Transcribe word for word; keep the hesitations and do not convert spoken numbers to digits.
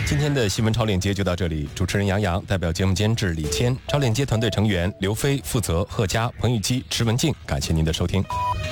今天的新闻超链接就到这里，主持人杨洋，代表节目监制李谦，超链接团队成员刘飞负责，贺佳、彭玉基、池文静，感谢您的收听。